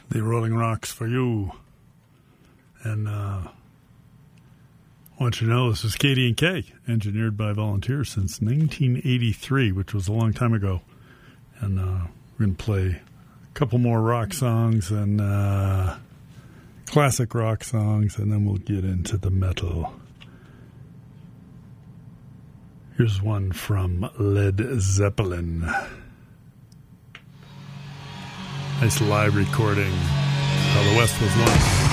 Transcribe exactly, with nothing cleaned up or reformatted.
The Rolling Rocks for you. And uh, I want you to know this is K D and K, engineered by volunteers since nineteen eighty-three, which was a long time ago. And uh, we're going to play a couple more rock songs and uh, classic rock songs, and then we'll get into the metal. Here's one from Led Zeppelin. Nice live recording. How the West Was Once.